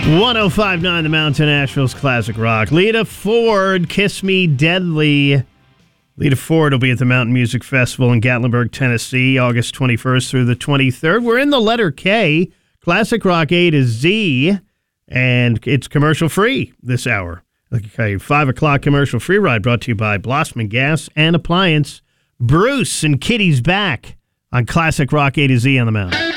105.9 The Mountain, Nashville's classic rock. Lita Ford, Kiss Me Deadly. Lita Ford will be at the Mountain Music Festival in Gatlinburg, Tennessee, August 21st through the 23rd. We're in the letter K, classic rock A to Z, and it's commercial-free this hour. Okay, 5 o'clock commercial-free ride brought to you by Blossman Gas and Appliance. Bruce and Kitty's back on classic rock A to Z on the Mountain.